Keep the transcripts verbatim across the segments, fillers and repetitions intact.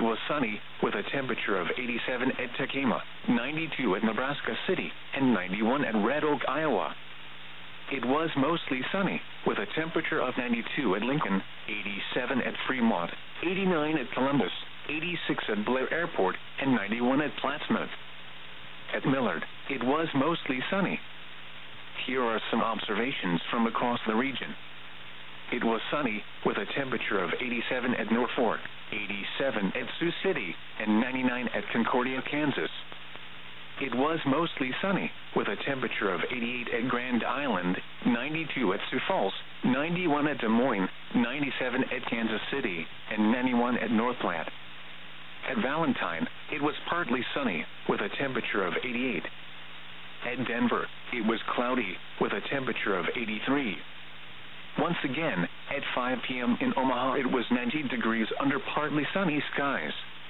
was sunny, with a temperature of eighty-seven at Tacoma, ninety-two at Nebraska City, and ninety-one at Red Oak, Iowa. It was mostly sunny, with a temperature of ninety-two at Lincoln, eighty-seven at Fremont, eighty-nine at Columbus, eighty-six at Blair Airport, and ninety-one at Plattsmouth. At Millard, it was mostly sunny. Here are some observations from across the region. It was sunny, with a temperature of eighty-seven at Norfolk, eighty-seven at Sioux City, and ninety-nine at Concordia, Kansas. It was mostly sunny, with a temperature of eighty-eight at Grand Island, ninety-two at Sioux Falls, ninety-one at Des Moines, ninety-seven at Kansas City, and ninety-one at North Platte. At Valentine, it was partly sunny, with a temperature of eighty-eight. At Denver, it was cloudy, with a temperature of eighty-three. Once again, at five p m in Omaha, it was ninety degrees under partly sunny skies.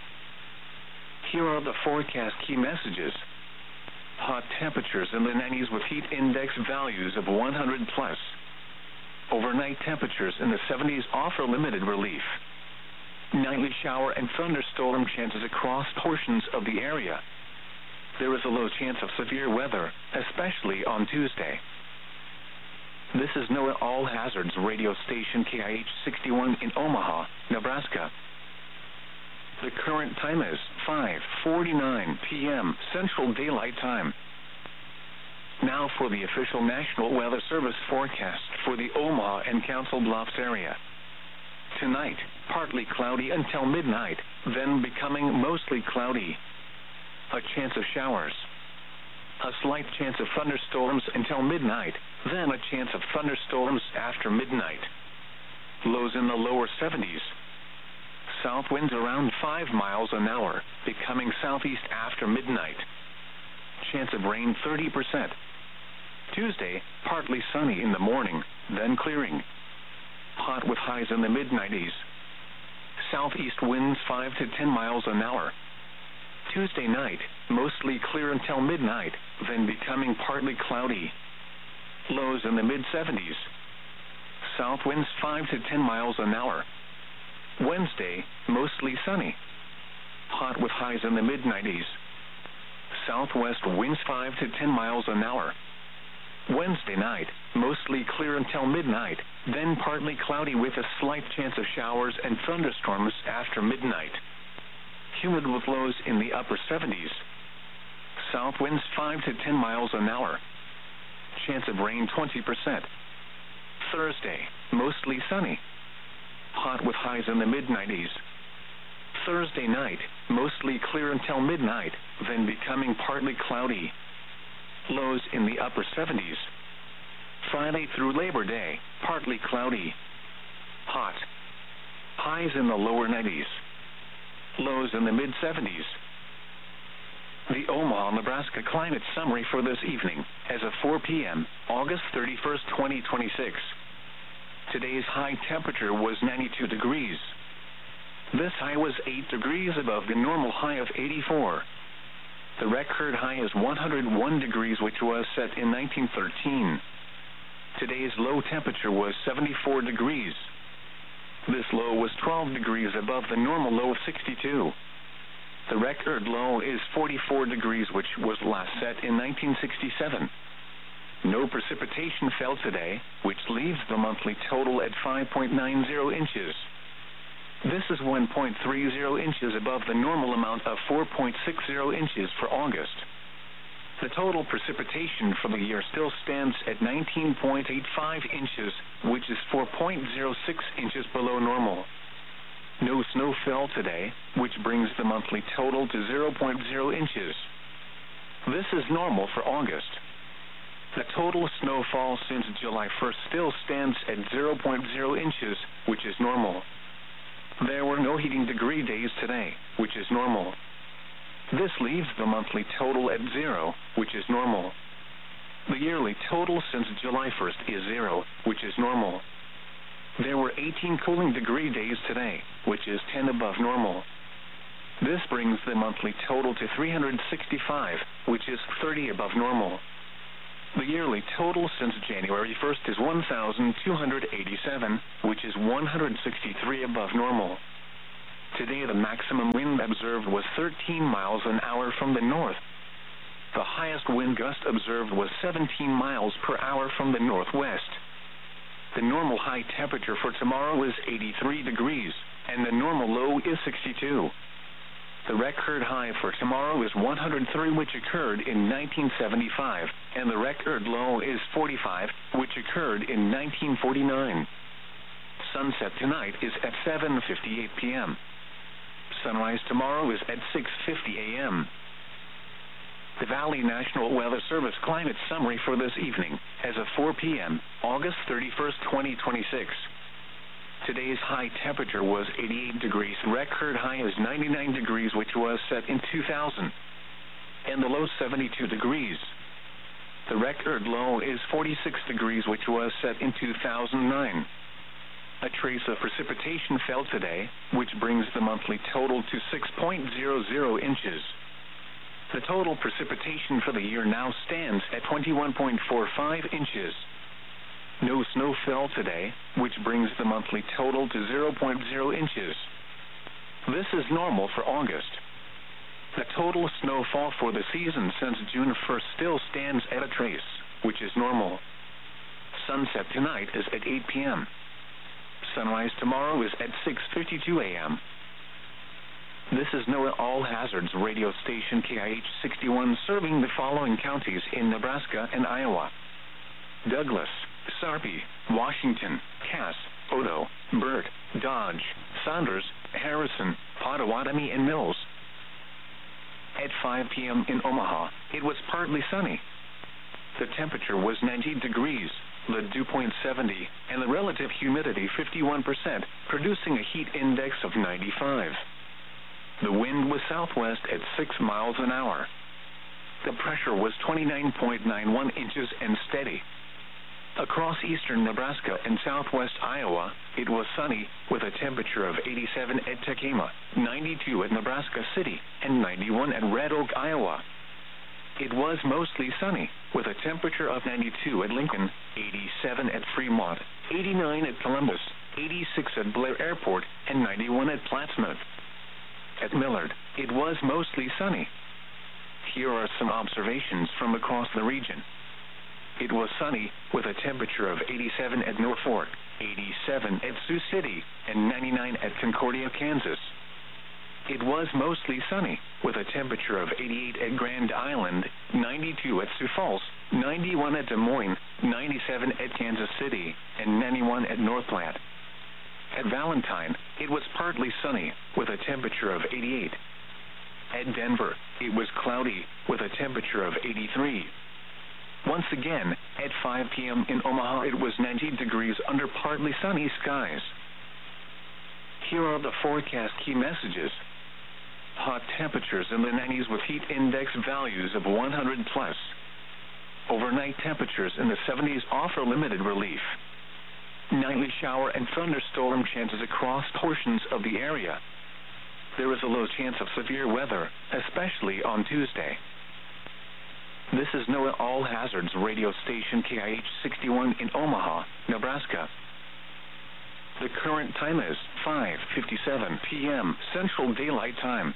Here are the forecast key messages. Hot temperatures in the nineties with heat index values of one hundred plus. Overnight temperatures in the seventies offer limited relief. Nightly shower and thunderstorm chances across portions of the area. There is a low chance of severe weather, especially on Tuesday. This is NOAA All Hazards radio station K I H sixty-one in Omaha, Nebraska. The current time is five forty-nine p m Central Daylight Time. Now for the official National Weather Service forecast for the Omaha and Council Bluffs area. Tonight, partly cloudy until midnight, then becoming mostly cloudy. A chance of showers. A slight chance of thunderstorms until midnight, then a chance of thunderstorms after midnight. Lows in the lower seventies. South winds around five miles an hour, becoming southeast after midnight. Chance of rain thirty percent. Tuesday, partly sunny in the morning, then clearing. Hot with highs in the mid nineties. Southeast winds five to ten miles an hour. Tuesday night, mostly clear until midnight, then becoming partly cloudy. Lows in the mid seventies. South winds five to ten miles an hour. Wednesday, mostly sunny. Hot with highs in the mid nineties. Southwest winds five to ten miles an hour. Wednesday night, mostly clear until midnight, then partly cloudy with a slight chance of showers and thunderstorms after midnight. Humid with lows in the upper seventies. South winds five to ten miles an hour. Chance of rain twenty percent. Thursday, mostly sunny. Hot with highs in the mid nineties. Thursday night, mostly clear until midnight, then becoming partly cloudy. Lows in the upper seventies. Friday through Labor Day, partly cloudy. Hot. Highs in the lower nineties. Lows in the mid seventies. The Omaha, Nebraska climate summary for this evening, as of four p m, August thirty-first, twenty twenty-six. Today's high temperature was ninety-two degrees. This high was eight degrees above the normal high of eighty-four. The record high is one hundred one degrees, which was set in nineteen thirteen. Today's low temperature was seventy-four degrees. This low was twelve degrees above the normal low of sixty-two. The record low is forty-four degrees, which was last set in nineteen sixty-seven. No precipitation fell today, which leaves the monthly total at five point nine zero inches. This is one point three zero inches above the normal amount of four point six zero inches for August. The total precipitation for the year still stands at nineteen point eight five inches, which is four point zero six inches below normal. No snow fell today, which brings the monthly total to zero point zero inches. This is normal for August. The total snowfall since July first still stands at zero point zero inches, which is normal. There were no heating degree days today, which is normal. This leaves the monthly total at zero, which is normal. The yearly total since July first is zero, which is normal. There were eighteen cooling degree days today, which is ten above normal. This brings the monthly total to three hundred sixty-five, which is thirty above normal. The yearly total since January first is one thousand two hundred eighty-seven, which is one hundred sixty-three above normal. Today, the maximum wind observed was thirteen miles an hour from the north. The highest wind gust observed was seventeen miles per hour from the northwest. The normal high temperature for tomorrow is eighty-three degrees, and the normal low is sixty-two. The record high for tomorrow is one hundred three, which occurred in nineteen seventy-five, and the record low is forty-five, which occurred in nineteen forty-nine. Sunset tonight is at seven fifty-eight p m Sunrise tomorrow is at six fifty a m The Valley National Weather Service climate summary for this evening, as of four p m, August thirty-first, twenty twenty-six. Today's high temperature was eighty-eight degrees. Record high is ninety-nine degrees, which was set in two thousand. And the low seventy-two degrees. The record low is forty-six degrees, which was set in two thousand nine. A trace of precipitation fell today, which brings the monthly total to six point zero zero inches. The total precipitation for the year now stands at twenty-one point four five inches. No snow fell today, which brings the monthly total to zero point zero inches. This is normal for August. The total snowfall for the season since June first still stands at a trace, which is normal. Sunset tonight is at eight p m Sunrise tomorrow is at six fifty-two a m This is NOAA All Hazards radio station K I H sixty-one, serving the following counties in Nebraska and Iowa: Douglas, Sarpy, Washington, Cass, Odo, Burt, Dodge, Saunders, Harrison, Pottawatomie, and Mills. At five p m in Omaha, it was partly sunny. The temperature was ninety degrees, the dew point seventy, and the relative humidity fifty-one percent, producing a heat index of ninety-five. The wind was southwest at six miles an hour. The pressure was twenty-nine point nine one inches and steady. Across eastern Nebraska and southwest Iowa, it was sunny, with a temperature of eighty-seven at Tekamah, ninety-two at Nebraska City, and ninety-one at Red Oak, Iowa. It was mostly sunny, with a temperature of ninety-two at Lincoln, eighty-seven at Fremont, eighty-nine at Columbus, eighty-six at Blair Airport, and ninety-one at Plattsmouth. At Millard, it was mostly sunny. Here are some observations from across the region. It was sunny, with a temperature of eighty-seven at Norfolk, eighty-seven at Sioux City, and ninety-nine at Concordia, Kansas. It was mostly sunny, with a temperature of eighty-eight at Grand Island, ninety-two at Sioux Falls, ninety-one at Des Moines, ninety-seven at Kansas City, and ninety-one at North Platte. At Valentine, it was partly sunny, with a temperature of eighty-eight. At Denver, it was cloudy, with a temperature of eighty-three. Once again, at five p m in Omaha, it was ninety degrees under partly sunny skies. Here are the forecast key messages. Hot temperatures in the nineties with heat index values of one hundred plus. Overnight temperatures in the seventies offer limited relief. Nightly shower and thunderstorm chances across portions of the area. There is a low chance of severe weather, especially on Tuesday. This is NOAA All Hazards radio station K I H sixty-one in Omaha, Nebraska. The current time is five fifty-seven p m Central Daylight Time.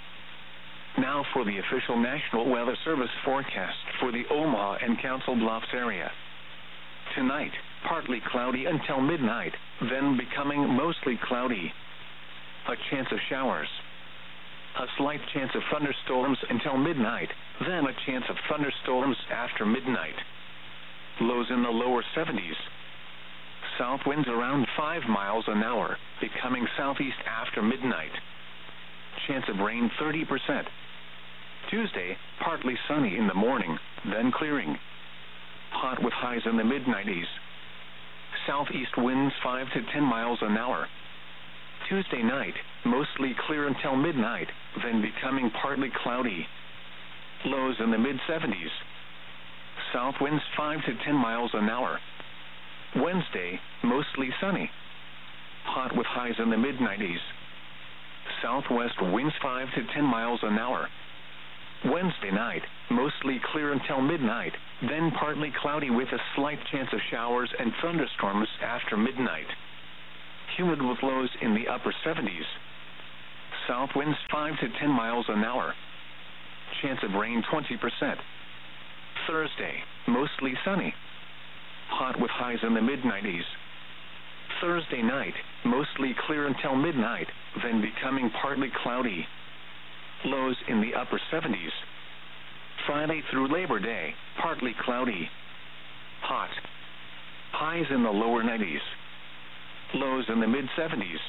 Now for the official National Weather Service forecast for the Omaha and Council Bluffs area. Tonight, partly cloudy until midnight, then becoming mostly cloudy. A chance of showers. A slight chance of thunderstorms until midnight, then a chance of thunderstorms after midnight. Lows in the lower seventies. South winds around five miles an hour, becoming southeast after midnight. Chance of rain thirty percent. Tuesday, partly sunny in the morning, then clearing. Hot with highs in the mid nineties. Southeast winds five to ten miles an hour. Tuesday night, mostly clear until midnight, then becoming partly cloudy. Lows in the mid seventies. South winds five to ten miles an hour. Wednesday, mostly sunny. Hot with highs in the mid nineties. Southwest winds five to ten miles an hour. Wednesday night, mostly clear until midnight, then partly cloudy with a slight chance of showers and thunderstorms after midnight. Humid with lows in the upper seventies. south winds five to ten miles an hour. Chance of rain twenty percent. Thursday, mostly sunny. Hot with highs in the mid nineties. Thursday night, mostly clear until midnight, then becoming partly cloudy. Lows in the upper seventies. Friday through Labor Day, partly cloudy. Hot. Highs in the lower nineties. Lows in the mid seventies.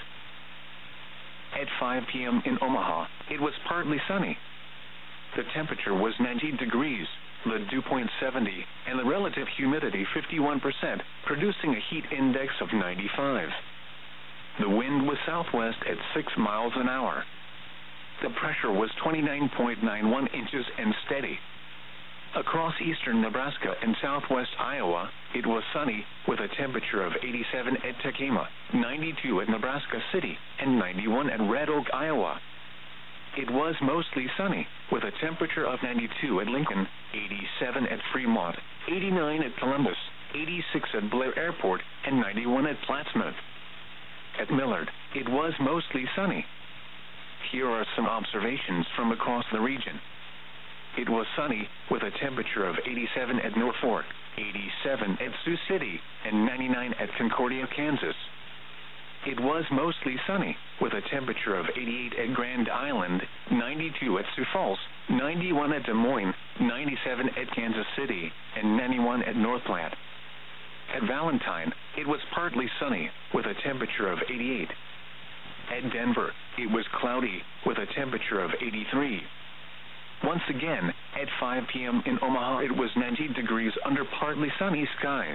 At five p.m. in Omaha, it was partly sunny. The temperature was ninety degrees, the dew point seventy, and the relative humidity fifty-one percent, producing a heat index of ninety-five. The wind was southwest at six miles an hour. The pressure was twenty-nine point nine one inches and steady. Across eastern Nebraska and southwest Iowa, it was sunny, with a temperature of eighty-seven at Tekamah, ninety-two at Nebraska City, and ninety-one at Red Oak, Iowa. It was mostly sunny, with a temperature of ninety-two at Lincoln, eighty-seven at Fremont, eighty-nine at Columbus, eighty-six at Blair Airport, and ninety-one at Plattsmouth. At Millard, it was mostly sunny. Here are some observations from across the region. It was sunny, with a temperature of eighty-seven at Norfolk, eighty-seven at Sioux City, and ninety-nine at Concordia, Kansas. It was mostly sunny, with a temperature of eighty-eight at Grand Island, ninety-two at Sioux Falls, ninety-one at Des Moines, ninety-seven at Kansas City, and ninety-one at North Platte. At Valentine, it was partly sunny, with a temperature of eighty-eight. At Denver, it was cloudy, with a temperature of eighty-three. Once again, at five p.m. in Omaha, it was ninety degrees under partly sunny skies.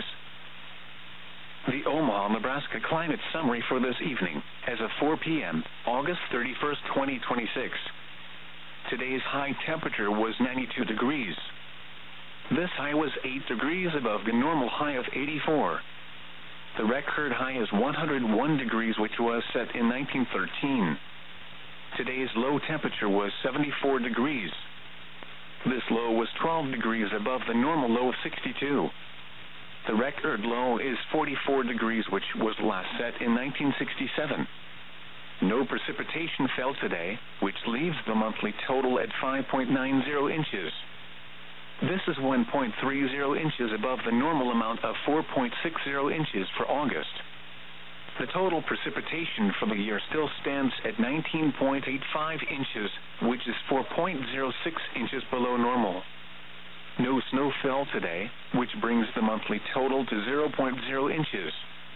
The Omaha, Nebraska climate summary for this evening, as of four p.m., August thirty-first, twenty twenty-six. Today's high temperature was ninety-two degrees. This high was eight degrees above the normal high of eighty-four. The record high is one hundred one degrees, which was set in nineteen thirteen. Today's low temperature was seventy-four degrees. This low was twelve degrees above the normal low of sixty-two. The record low is forty-four degrees, which was last set in nineteen sixty-seven. No precipitation fell today, which leaves the monthly total at five point nine zero inches. This is one point three zero inches above the normal amount of four point six zero inches for August. The total precipitation for the year still stands at nineteen point eight five inches, which is four point zero six inches below normal. No snow fell today, which brings the monthly total to zero point zero inches.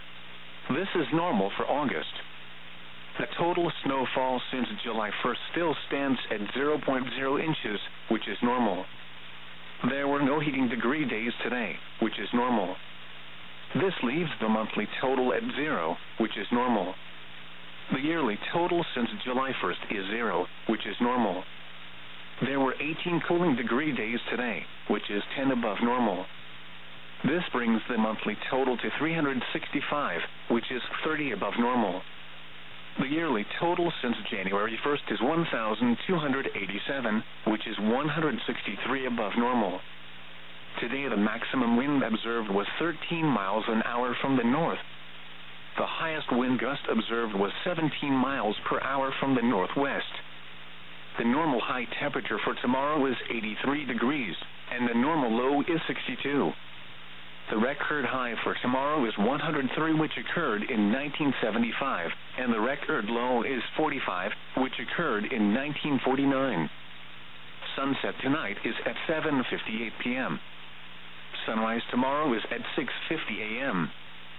This is normal for August. The total snowfall since July first still stands at zero point zero inches, which is normal. There were no heating degree days today, which is normal. This leaves the monthly total at zero, which is normal. The yearly total since July first is zero, which is normal. There were eighteen cooling degree days today, which is ten above normal. This brings the monthly total to three hundred sixty-five, which is thirty above normal. The yearly total since January first is one thousand two hundred eighty-seven, which is one hundred sixty-three above normal. Today the maximum wind observed was thirteen miles an hour from the north. The highest wind gust observed was seventeen miles per hour from the northwest. The normal high temperature for tomorrow is eighty-three degrees, and the normal low is sixty-two. The record high for tomorrow is one hundred three, which occurred in nineteen seventy-five, and the record low is forty-five, which occurred in nineteen forty-nine. Sunset tonight is at seven fifty-eight p.m. Sunrise tomorrow is at six fifty a.m.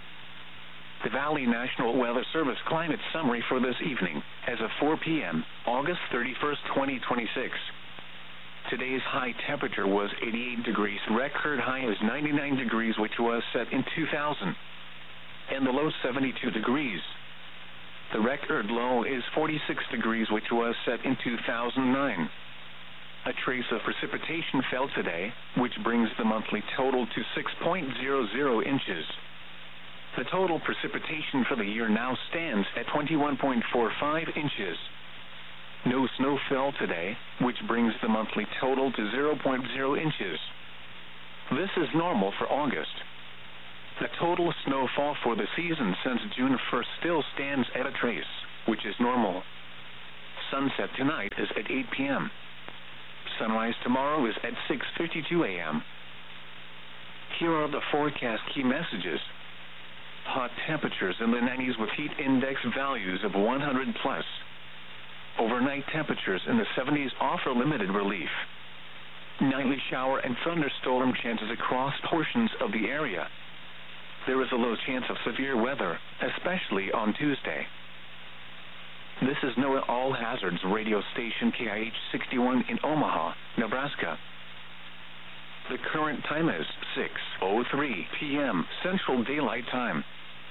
The Valley National Weather Service climate summary for this evening, as of four p.m., August thirty-first, twenty twenty-six. Today's high temperature was eighty-eight degrees. Record high is ninety-nine degrees, which was set in two thousand. And the low seventy-two degrees. The record low is forty-six degrees, which was set in two thousand nine. A trace of precipitation fell today, which brings the monthly total to six point zero zero inches. The total precipitation for the year now stands at twenty-one point four five inches. No snow fell today, which brings the monthly total to zero point zero inches. This is normal for August. The total snowfall for the season since June first still stands at a trace, which is normal. Sunset tonight is at eight p.m. Sunrise tomorrow is at six fifty-two a.m. Here are the forecast key messages. Hot temperatures in the nineties with heat index values of one hundred plus. Overnight temperatures in the seventies offer limited relief. Nightly shower and thunderstorm chances across portions of the area. There is a low chance of severe weather, especially on Tuesday. This is NOAA All Hazards radio station K I H sixty-one in Omaha, Nebraska. The current time is six oh three p.m. Central Daylight Time.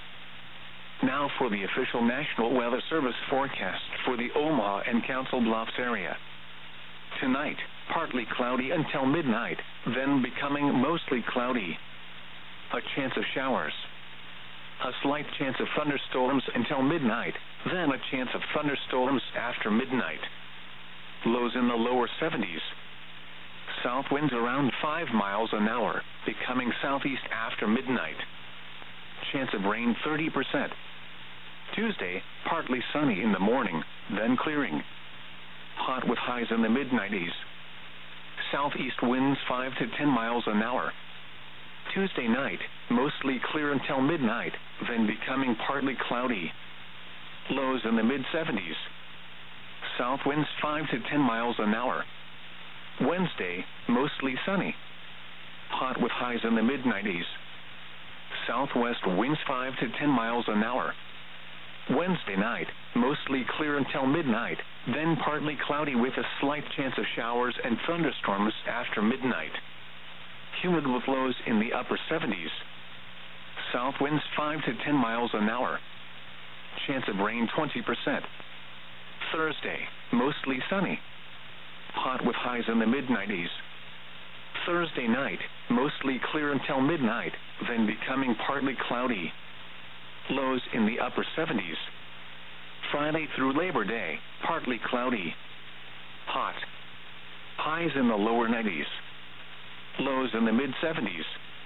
Now for the official National Weather Service forecast for the Omaha and Council Bluffs area. Tonight, partly cloudy until midnight, then becoming mostly cloudy. A chance of showers. A slight chance of thunderstorms until midnight, then a chance of thunderstorms after midnight. Lows in the lower seventies. South winds around five miles an hour, becoming southeast after midnight. Chance of rain thirty percent. Tuesday, partly sunny in the morning, then clearing. Hot with highs in the mid nineties. Southeast winds five to ten miles an hour. Tuesday night, mostly clear until midnight, then becoming partly cloudy. Lows in the mid seventies. South winds five to ten miles an hour. Wednesday, mostly sunny. Hot with highs in the mid nineties. Southwest winds five to ten miles an hour. Wednesday night, mostly clear until midnight, then partly cloudy with a slight chance of showers and thunderstorms after midnight. Humid with lows in the upper seventies. South winds five to ten miles an hour. Chance of rain twenty percent. Thursday, mostly sunny. Hot with highs in the mid nineties. Thursday night, mostly clear until midnight, then becoming partly cloudy. Lows in the upper seventies. Friday through Labor Day, partly cloudy. Hot. Highs in the lower nineties. Lows in the mid seventies.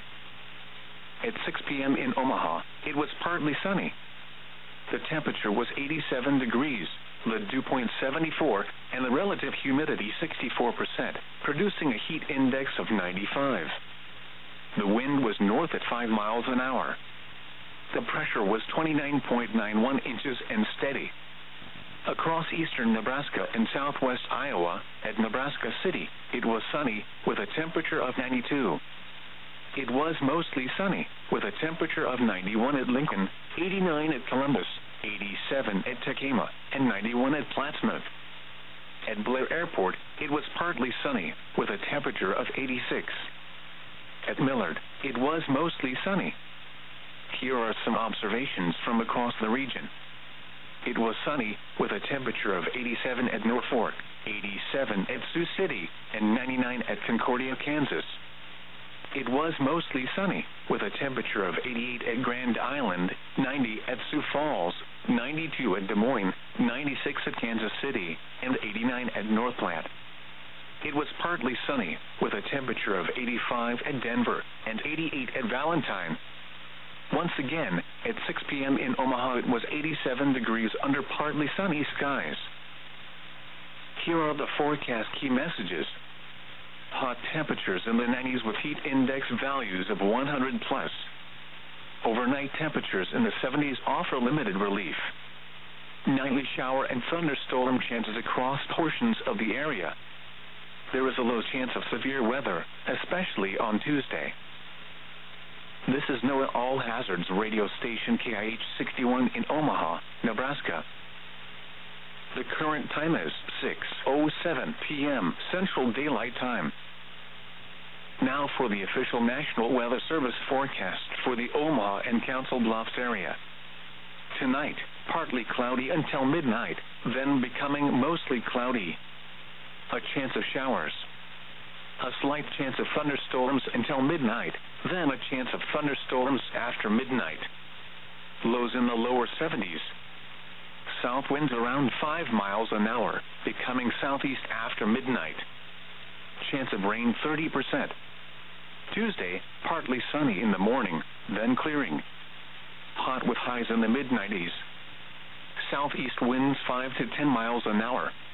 At six p.m. in Omaha, it was partly sunny. The temperature was eighty-seven degrees, the dew point seventy-four, and the relative humidity sixty-four percent, producing a heat index of ninety-five. The wind was north at five miles an hour. The pressure was twenty-nine point nine one inches and steady. Across eastern Nebraska and southwest Iowa, at Nebraska City, it was sunny, with a temperature of ninety-two. It was mostly sunny, with a temperature of ninety-one at Lincoln, eighty-nine at Columbus, eighty-seven at Tekamah, and ninety-one at Plattsmouth. At Blair Airport, it was partly sunny, with a temperature of eighty-six. At Millard, it was mostly sunny. Here are some observations from across the region. It was sunny, with a temperature of eighty-seven at Norfolk, eighty-seven at Sioux City, and ninety-nine at Concordia, Kansas. It was mostly sunny, with a temperature of eighty-eight at Grand Island, ninety at Sioux Falls, ninety-two at Des Moines, ninety-six at Kansas City, and eighty-nine at North Platte. It was partly sunny, with a temperature of eighty-five at Denver, and eighty-eight at Valentine. Once again, at six p.m. in Omaha, it was eighty-seven degrees under partly sunny skies. Here are the forecast key messages. Hot temperatures in the nineties with heat index values of one hundred plus. Overnight temperatures in the seventies offer limited relief. Nightly shower and thunderstorm chances across portions of the area. There is a low chance of severe weather, especially on Tuesday. This is NOAA All Hazards radio station K I H sixty-one in Omaha, Nebraska. The current time is six oh seven p.m. Central Daylight Time. Now for the official National Weather Service forecast for the Omaha and Council Bluffs area. Tonight, partly cloudy until midnight, then becoming mostly cloudy. A chance of showers. A slight chance of thunderstorms until midnight, then a chance of thunderstorms after midnight. Lows in the lower seventies. South winds around five miles an hour, becoming southeast after midnight. Chance of rain thirty percent. Tuesday, partly sunny in the morning, then clearing. Hot with highs in the mid nineties. Southeast winds five to ten miles an hour.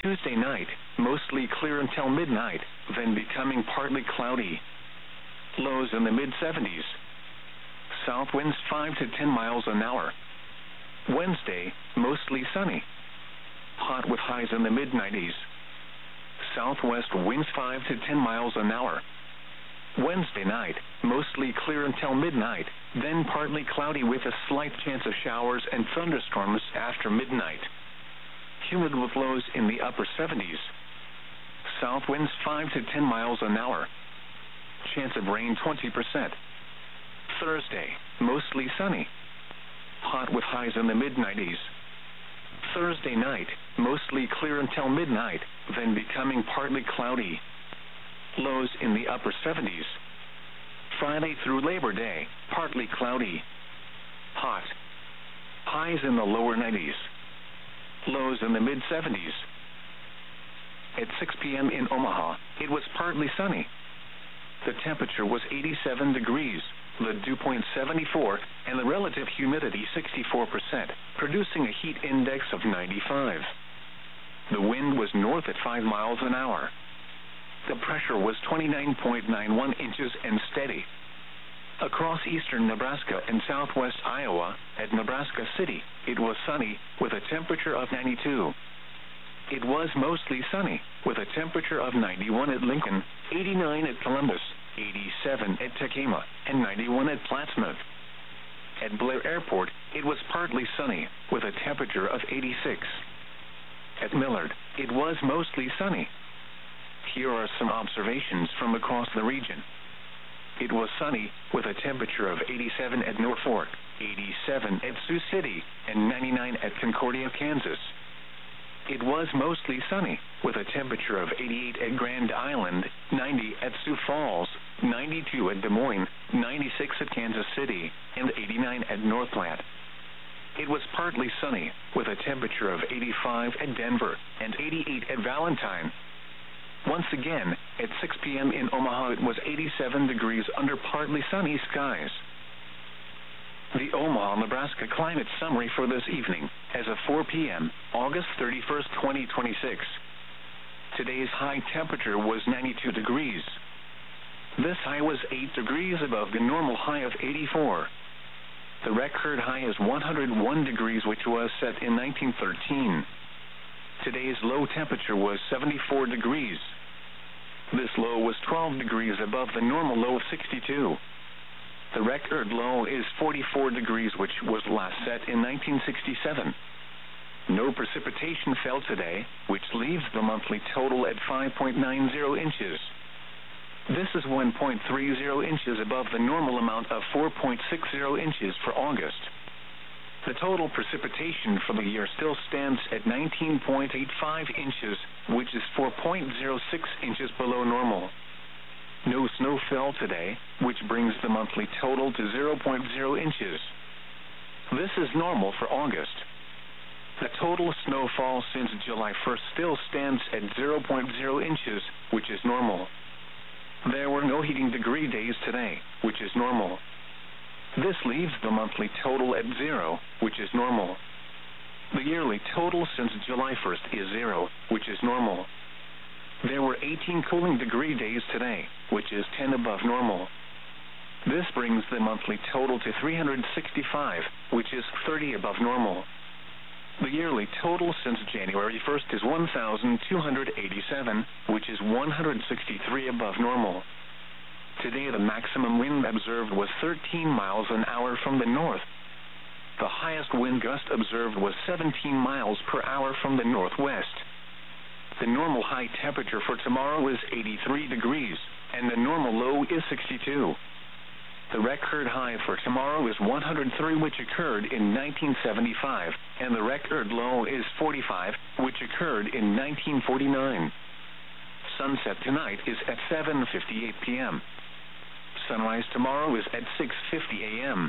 Tuesday night, mostly clear until midnight, then becoming partly cloudy. Lows in the mid seventies. South winds five to ten miles an hour. Wednesday, mostly sunny. Hot with highs in the mid nineties. Southwest winds five to ten miles an hour. Wednesday night, mostly clear until midnight, then partly cloudy with a slight chance of showers and thunderstorms after midnight. Humid with lows in the upper seventies. South winds five to ten miles an hour. Chance of rain twenty percent. Thursday, mostly sunny. Hot with highs in the mid nineties. Thursday night, mostly clear until midnight, then becoming partly cloudy. Lows in the upper seventies. Friday through Labor Day, partly cloudy. Hot. Highs in the lower nineties. Lows in the mid seventies. At six p.m. in Omaha, it was partly sunny. The temperature was eighty-seven degrees, the dew point seventy-four, and the relative humidity sixty-four percent, producing a heat index of ninety-five. The wind was north at five miles an hour. The pressure was twenty-nine point nine one inches and steady. Across eastern Nebraska and southwest Iowa, at Nebraska City, it was sunny, with a temperature of ninety-two. It was mostly sunny, with a temperature of ninety-one at Lincoln, eighty-nine at Columbus, eighty-seven at Tekamah, and ninety-one at Plattsmouth. At Blair Airport, it was partly sunny, with a temperature of eighty-six. At Millard, it was mostly sunny. Here are some observations from across the region. It was sunny, with a temperature of eighty-seven at Norfolk, eighty-seven at Sioux City, and ninety-nine at Concordia, Kansas. It was mostly sunny, with a temperature of eighty-eight at Grand Island, ninety at Sioux Falls, ninety-two at Des Moines, ninety-six at Kansas City, and eighty-nine at North Platte. It was partly sunny, with a temperature of eighty-five at Denver, and eighty-eight at Valentine. Once again, at six p.m. in Omaha, it was eighty-seven degrees under partly sunny skies. The Omaha, Nebraska climate summary for this evening, as of four p.m., August thirty-first, twenty twenty-six. Today's high temperature was ninety-two degrees. This high was eight degrees above the normal high of eighty-four. The record high is one hundred one degrees, which was set in nineteen thirteen. Today's low temperature was seventy-four degrees. This low was twelve degrees above the normal low of sixty-two. The record low is forty-four degrees, which was last set in nineteen sixty-seven. No precipitation fell today, which leaves the monthly total at five point nine zero inches. This is one point three zero inches above the normal amount of four point six zero inches for August. The total precipitation for the year still stands at nineteen point eight five inches, which is four point zero six inches below normal. No snow fell today, which brings the monthly total to zero point zero inches. This is normal for August. The total snowfall since July first still stands at zero point zero inches, which is normal. There were no heating degree days today, which is normal. This leaves the monthly total at zero, which is normal. The yearly total since July first is zero, which is normal. There were eighteen cooling degree days today, which is ten above normal. This brings the monthly total to three hundred sixty-five, which is thirty above normal. The yearly total since January first is one thousand two hundred eighty-seven, which is one hundred sixty-three above normal. Today the maximum wind observed was thirteen miles an hour from the north. The highest wind gust observed was seventeen miles per hour from the northwest. The normal high temperature for tomorrow is eighty-three degrees, and the normal low is sixty-two. The record high for tomorrow is one hundred three, which occurred in nineteen seventy-five, and the record low is forty-five, which occurred in nineteen forty-nine. Sunset tonight is at seven fifty-eight p.m. Sunrise tomorrow is at six fifty a.m.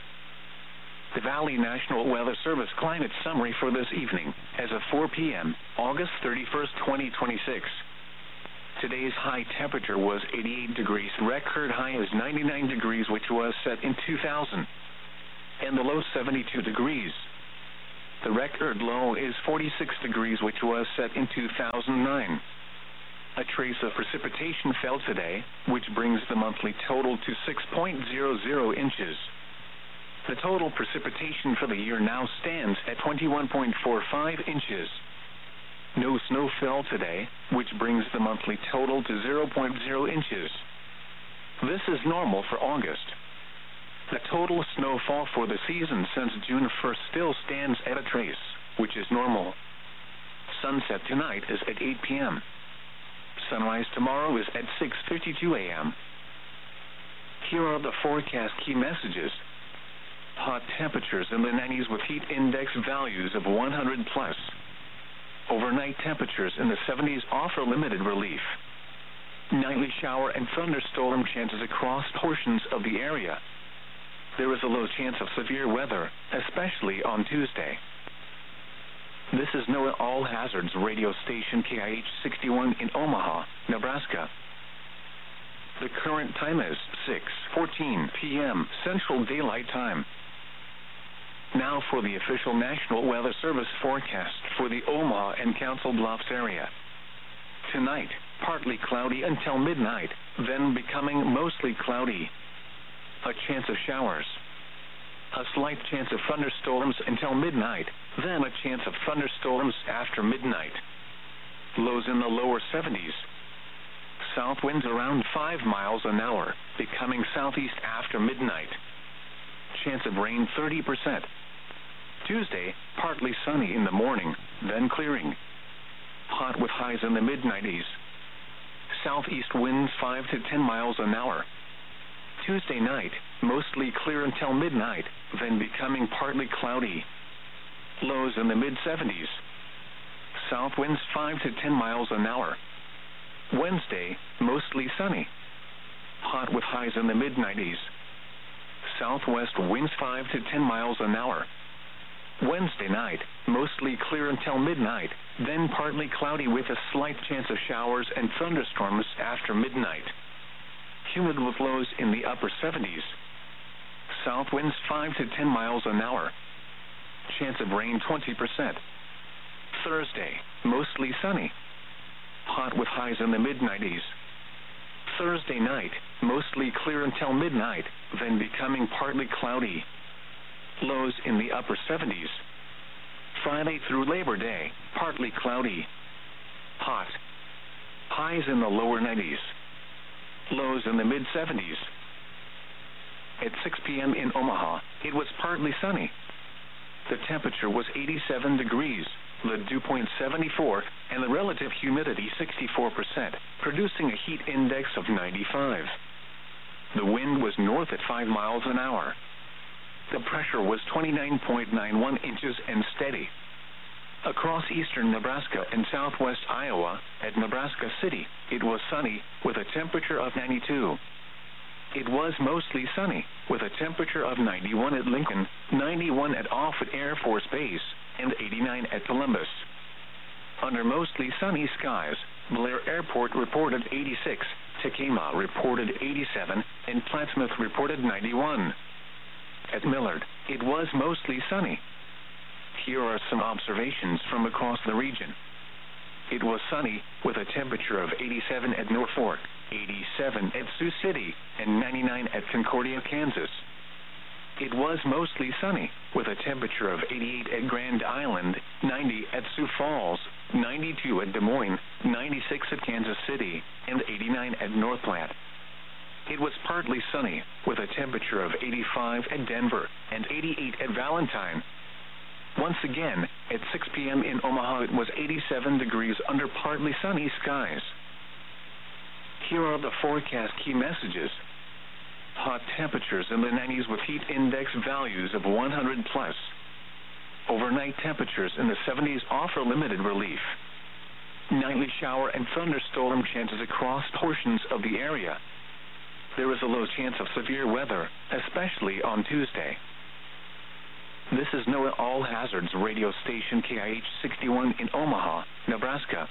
The Valley National Weather Service climate summary for this evening, as of four p.m., August thirty-first, twenty twenty-six. Today's high temperature was eighty-eight degrees. Record high is ninety-nine degrees, which was set in two thousand. And the low seventy-two degrees. The record low is forty-six degrees, which was set in two thousand nine. A trace of precipitation fell today, which brings the monthly total to six point zero zero inches. The total precipitation for the year now stands at twenty-one point four five inches. No snow fell today, which brings the monthly total to zero point zero inches. This is normal for August. The total snowfall for the season since June first still stands at a trace, which is normal. Sunset tonight is at eight p m Sunrise tomorrow is at six fifty-two a m Here are the forecast key messages. Hot temperatures in the nineties with heat index values of one hundred plus. Overnight temperatures in the seventies offer limited relief. Nightly shower and thunderstorm chances across portions of the area. There is a low chance of severe weather, especially on Tuesday. This is NOAA All Hazards radio station K I H sixty-one in Omaha, Nebraska. The current time is six fourteen p m Central Daylight Time. Now for the official National Weather Service forecast for the Omaha and Council Bluffs area. Tonight, partly cloudy until midnight, then becoming mostly cloudy. A chance of showers. A slight chance of thunderstorms until midnight, then a chance of thunderstorms after midnight. Lows in the lower seventies. South winds around five miles an hour, becoming southeast after midnight. Chance of rain thirty percent. Tuesday, partly sunny in the morning, then clearing. Hot with highs in the mid nineties. Southeast winds five to ten miles an hour. Tuesday night, mostly clear until midnight, then becoming partly cloudy. Lows in the mid seventies. South winds five to ten miles an hour. Wednesday, mostly sunny. Hot with highs in the mid nineties. Southwest winds five to ten miles an hour. Wednesday night, mostly clear until midnight, then partly cloudy with a slight chance of showers and thunderstorms after midnight. Humid with lows in the upper seventies. South winds five to ten miles an hour. Chance of rain twenty percent. Thursday, mostly sunny. Hot with highs in the mid nineties. Thursday night, mostly clear until midnight, then becoming partly cloudy. Lows in the upper seventies. Friday through Labor Day, partly cloudy. Hot. Highs in the lower nineties. Lows in the mid seventies. At six p m in Omaha, it was partly sunny. The temperature was eighty-seven degrees, the dew point seventy-four, and the relative humidity sixty-four percent, producing a heat index of ninety-five. The wind was north at five miles an hour. The pressure was twenty-nine point nine one inches and steady. Across eastern Nebraska and southwest Iowa, at Nebraska City, it was sunny, with a temperature of ninety-two. It was mostly sunny, with a temperature of ninety-one at Lincoln, ninety-one at Offutt Air Force Base, and eighty-nine at Columbus. Under mostly sunny skies, Blair Airport reported eighty-six, Tekamah reported eighty-seven, and Plattsmouth reported ninety-one. At Millard, it was mostly sunny. Here are some observations from across the region. It was sunny, with a temperature of eighty-seven at Norfolk, eighty-seven at Sioux City, and ninety-nine at Concordia, Kansas. It was mostly sunny, with a temperature of eighty-eight at Grand Island, ninety at Sioux Falls, ninety-two at Des Moines, ninety-six at Kansas City, and eighty-nine at North Platte. It was partly sunny, with a temperature of eighty-five at Denver and eighty-eight at Valentine. Once again, at six p m in Omaha, it was eighty-seven degrees under partly sunny skies. Here are the forecast key messages. Hot temperatures in the nineties with heat index values of one hundred plus. Overnight temperatures in the seventies offer limited relief. Nightly shower and thunderstorm chances across portions of the area. There is a low chance of severe weather, especially on Tuesday. This is NOAA All Hazards radio station K I H sixty-one in Omaha, Nebraska.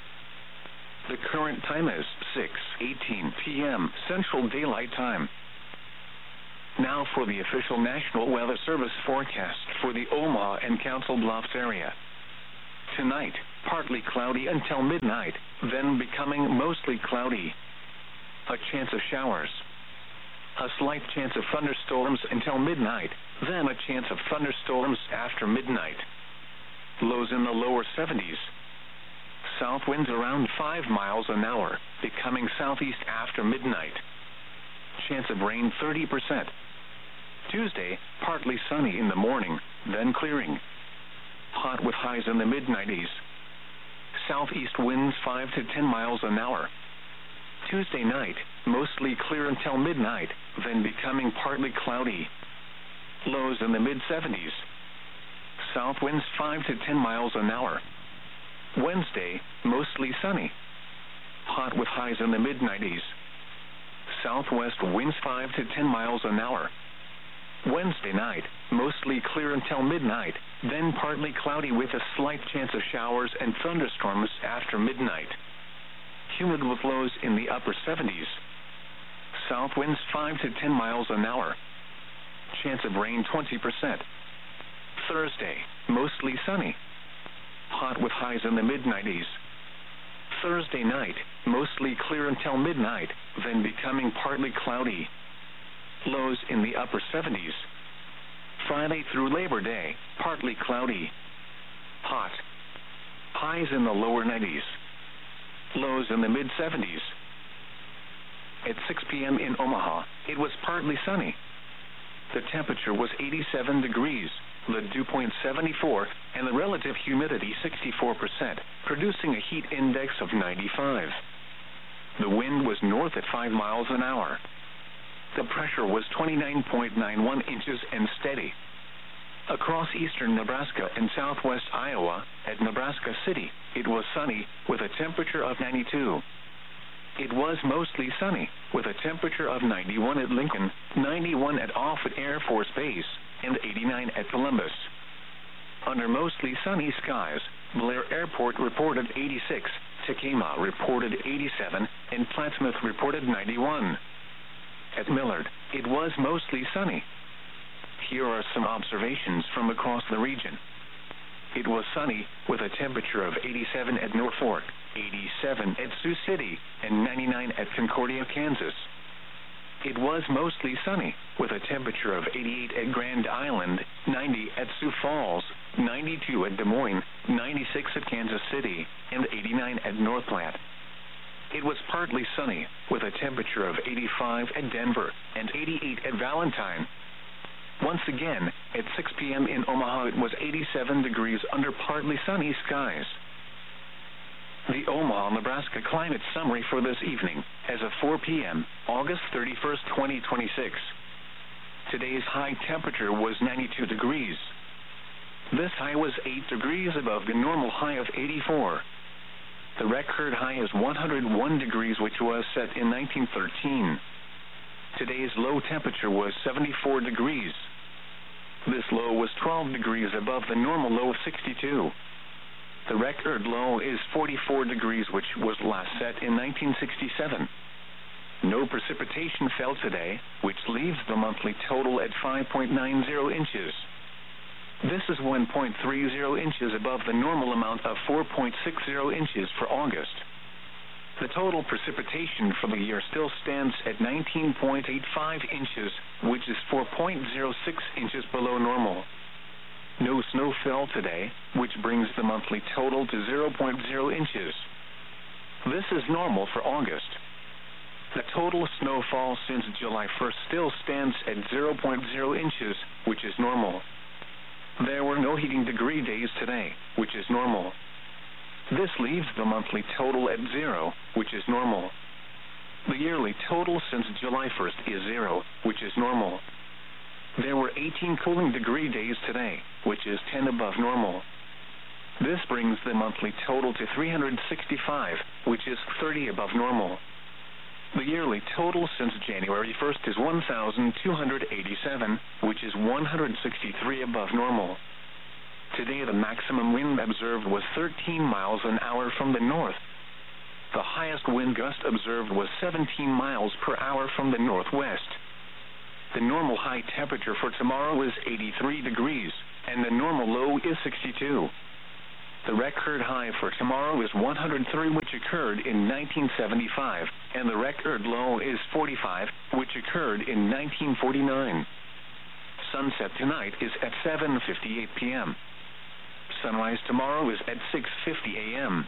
The current time is six eighteen p m Central Daylight Time. Now for the official National Weather Service forecast for the Omaha and Council Bluffs area. Tonight, partly cloudy until midnight, then becoming mostly cloudy. A chance of showers. A slight chance of thunderstorms until midnight, then a chance of thunderstorms after midnight. Lows in the lower seventies. South winds around five miles an hour, becoming southeast after midnight. Chance of rain thirty percent. Tuesday, partly sunny in the morning, then clearing. Hot with highs in the mid nineties. Southeast winds five to ten miles an hour. Tuesday night, mostly clear until midnight, then becoming partly cloudy. Lows in the mid seventies. South winds five to ten miles an hour. Wednesday, mostly sunny. Hot with highs in the mid nineties. Southwest winds five to ten miles an hour. Wednesday night, mostly clear until midnight, then partly cloudy with a slight chance of showers and thunderstorms after midnight. Humid with lows in the upper seventies. South winds five to ten miles an hour. Chance of rain twenty percent. Thursday, mostly sunny. Hot with highs in the mid nineties. Thursday night, mostly clear until midnight, then becoming partly cloudy. Lows in the upper seventies. Friday through Labor Day, partly cloudy. Hot. Highs in the lower nineties. Lows in the mid seventies. At six p.m. in Omaha, it was partly sunny. The temperature was eighty-seven degrees, the dew point seventy-four, and the relative humidity sixty-four percent, producing a heat index of ninety-five. The wind was north at five miles an hour. The pressure was twenty-nine point nine one inches and steady. Across eastern Nebraska and southwest Iowa, at Nebraska City, it was sunny, with a temperature of ninety-two. It was mostly sunny, with a temperature of ninety-one at Lincoln, ninety-one at Offutt Air Force Base, and eighty-nine at Columbus. Under mostly sunny skies, Blair Airport reported eighty-six, Tekamah reported eighty-seven, and Plattsmouth reported ninety-one. At Millard, it was mostly sunny. Here are some observations from across the region. It was sunny, with a temperature of eighty-seven at Norfolk, eighty-seven at Sioux City, and ninety-nine at Concordia, Kansas. It was mostly sunny, with a temperature of eighty-eight at Grand Island, ninety at Sioux Falls, ninety-two at Des Moines, ninety-six at Kansas City, and eighty-nine at North Platte. It was partly sunny, with a temperature of eighty-five at Denver, and eighty-eight at Valentine. Once again, at six p.m. in Omaha, it was eighty-seven degrees under partly sunny skies. The Omaha, Nebraska climate summary for this evening, as of four p.m., August thirty-first, twenty twenty-six. Today's high temperature was ninety-two degrees. This high was eight degrees above the normal high of eighty-four. The record high is one hundred one degrees, which was set in nineteen thirteen. Today's low temperature was seventy-four degrees. This low was twelve degrees above the normal low of sixty-two. The record low is forty-four degrees, which was last set in nineteen sixty-seven. No precipitation fell today, which leaves the monthly total at five point nine zero inches. This is one point three zero inches above the normal amount of four point six zero inches for August. The total precipitation for the year still stands at nineteen point eight five inches, which is four point zero six inches below normal. No snow fell today, which brings the monthly total to zero point zero inches. This is normal for August. The total snowfall since July first still stands at zero point zero inches, which is normal. There were no heating degree days today, which is normal. This leaves the monthly total at zero, which is normal. The yearly total since July first is zero, which is normal. There were eighteen cooling degree days today, which is ten above normal. This brings the monthly total to three hundred sixty-five, which is thirty above normal. The yearly total since January first is one thousand two hundred eighty-seven, which is one hundred sixty-three above normal. Today the maximum wind observed was thirteen miles an hour from the north. The highest wind gust observed was seventeen miles per hour from the northwest. The normal high temperature for tomorrow is eighty-three degrees, and the normal low is sixty-two. The record high for tomorrow is one hundred three, which occurred in nineteen seventy-five, and the record low is forty-five, which occurred in nineteen forty-nine. Sunset tonight is at seven fifty-eight p m Sunrise tomorrow is at six fifty a m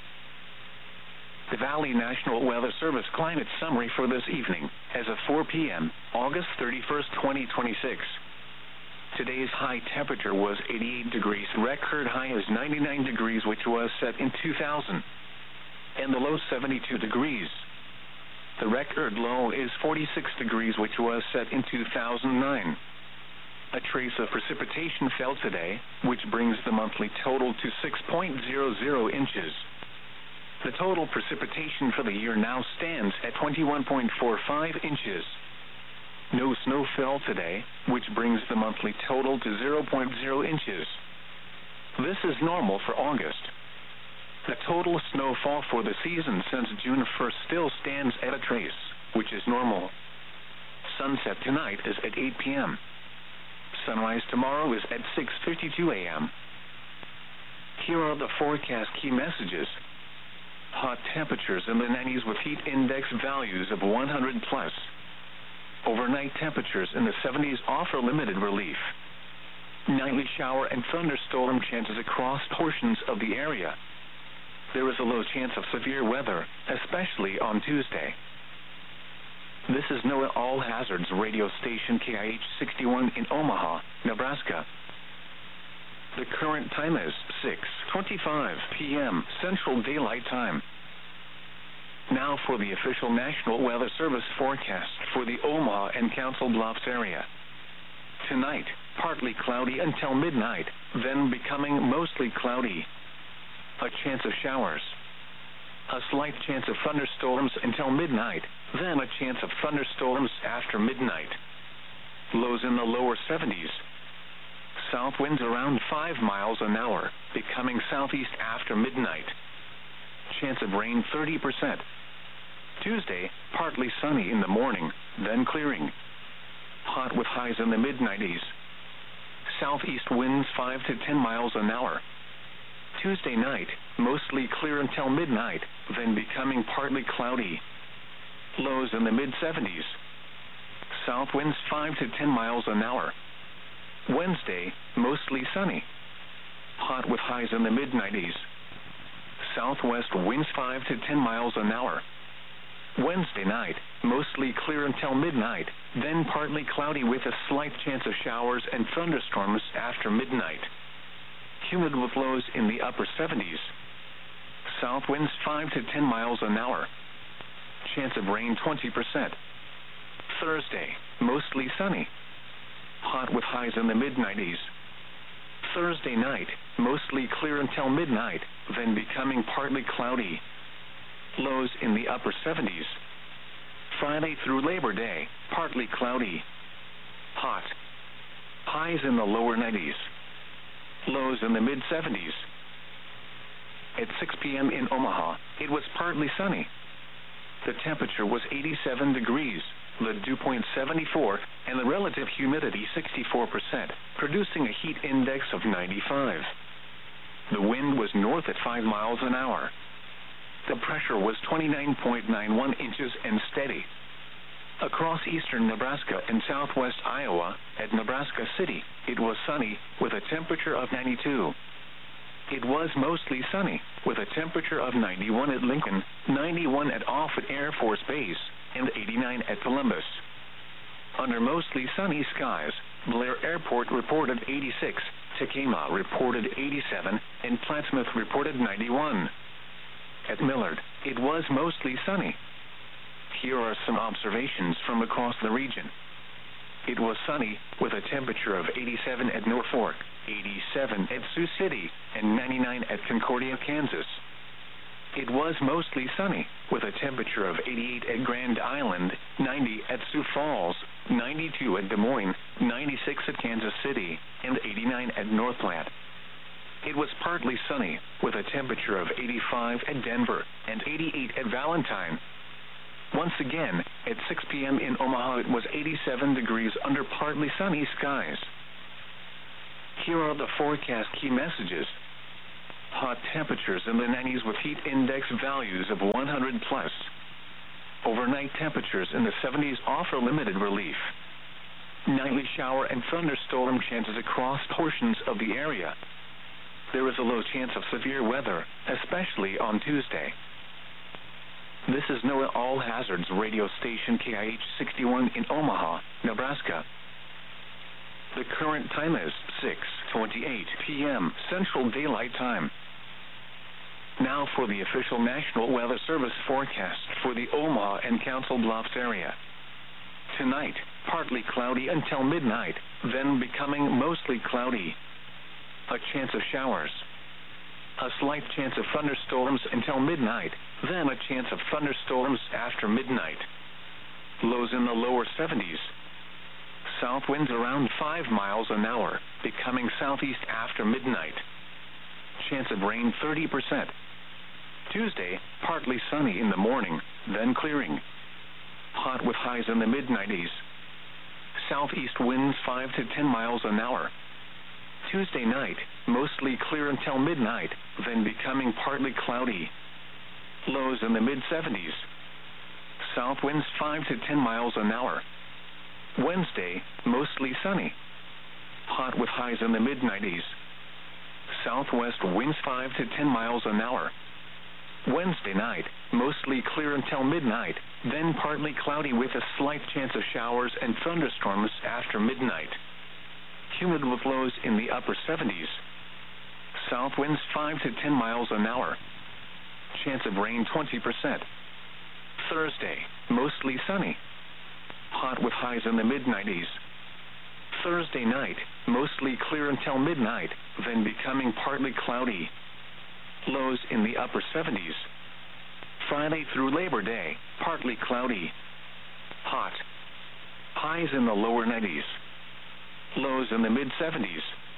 The Valley National Weather Service climate summary for this evening, as of four p m, August thirty-first, twenty twenty-six. Today's high temperature was eighty-eight degrees. Record high is ninety-nine degrees, which was set in two thousand. And the low seventy-two degrees. The record low is forty-six degrees, which was set in two thousand nine. A trace of precipitation fell today, which brings the monthly total to six point zero zero inches. The total precipitation for the year now stands at twenty-one point four five inches. No snow fell today, which brings the monthly total to zero point zero inches. This is normal for August. The total snowfall for the season since June first still stands at a trace, which is normal. Sunset tonight is at eight p m Sunrise tomorrow is at six fifty-two a m Here are the forecast key messages. Hot temperatures in the nineties with heat index values of one hundred plus. Overnight temperatures in the seventies offer limited relief. Nightly shower and thunderstorm chances across portions of the area. There is a low chance of severe weather, especially on Tuesday. This is NOAA All Hazards radio station K I H sixty-one in Omaha, Nebraska. The current time is six twenty-five p m Central Daylight Time. Now for the official National Weather Service forecast for the Omaha and Council Bluffs area. Tonight, partly cloudy until midnight, then becoming mostly cloudy. A chance of showers. A slight chance of thunderstorms until midnight, then a chance of thunderstorms after midnight. Lows in the lower seventies. South winds around five miles an hour, becoming southeast after midnight. Chance of rain thirty percent. Tuesday, partly sunny in the morning, then clearing. Hot with highs in the mid nineties. Southeast winds five to ten miles an hour. Tuesday night, mostly clear until midnight, then becoming partly cloudy. Lows in the mid seventies. South winds five to ten miles an hour. Wednesday, mostly sunny. Hot with highs in the mid nineties. Southwest winds five to ten miles an hour. Wednesday night, mostly clear until midnight, then partly cloudy with a slight chance of showers and thunderstorms after midnight. Humid with lows in the upper seventies. South winds five to ten miles an hour. Chance of rain twenty percent. Thursday, mostly sunny. Hot with highs in the mid nineties. Thursday night, mostly clear until midnight, then becoming partly cloudy. Lows in the upper seventies. Friday through Labor Day, partly cloudy. Hot. Highs in the lower nineties. Lows in the mid seventies. At six p m in Omaha, it was partly sunny. The temperature was eighty-seven degrees, the dew point seventy-four, and the relative humidity sixty-four percent, producing a heat index of ninety-five. The wind was north at five miles an hour. The pressure was twenty-nine point nine one inches and steady. Across eastern Nebraska and southwest Iowa, at Nebraska City, it was sunny, with a temperature of ninety-two. It was mostly sunny, with a temperature of ninety-one at Lincoln, ninety-one at Offutt Air Force Base, and eighty-nine at Columbus. Under mostly sunny skies, Blair Airport reported eighty-six, Tekamah reported eighty-seven, and Plattsmouth reported ninety-one. At Millard, it was mostly sunny. Here are some observations from across the region. It was sunny, with a temperature of eighty-seven at Norfolk, eighty-seven at Sioux City, and ninety-nine at Concordia, Kansas. It was mostly sunny, with a temperature of eighty-eight at Grand Island, ninety at Sioux Falls, ninety-two at Des Moines, ninety-six at Kansas City, and eighty-nine at Northland. It was partly sunny, with a temperature of eighty-five at Denver and eighty-eight at Valentine. Once again, at six p.m. in Omaha, it was eighty-seven degrees under partly sunny skies. Here are the forecast key messages. Hot temperatures in the nineties with heat index values of one hundred plus. Overnight temperatures in the seventies offer limited relief. Nightly shower and thunderstorm chances across portions of the area. There is a low chance of severe weather, especially on Tuesday. This is NOAA All Hazards radio station K I H sixty-one in Omaha, Nebraska. The current time is six twenty-eight p.m. Central Daylight Time. Now for the official National Weather Service forecast for the Omaha and Council Bluffs area. Tonight, partly cloudy until midnight, then becoming mostly cloudy. A chance of showers. A slight chance of thunderstorms until midnight, then a chance of thunderstorms after midnight. Lows in the lower seventies. South winds around five miles an hour, becoming southeast after midnight. Chance of rain thirty percent. Tuesday, partly sunny in the morning, then clearing. Hot with highs in the mid nineties. Southeast winds five to ten miles an hour. Tuesday night, mostly clear until midnight, then becoming partly cloudy. Lows in the mid seventies. South winds five to ten miles an hour. Wednesday, mostly sunny. Hot with highs in the mid nineties. Southwest winds five to ten miles an hour. Wednesday night, mostly clear until midnight, then partly cloudy with a slight chance of showers and thunderstorms after midnight. Humid with lows in the upper seventies. South winds five to ten miles an hour. Chance of rain twenty percent. Thursday, mostly sunny. Hot with highs in the mid nineties. Thursday night, mostly clear until midnight, then becoming partly cloudy. Lows in the upper seventies. Friday through Labor Day, partly cloudy. Hot. Highs in the lower nineties. Lows in the mid seventies.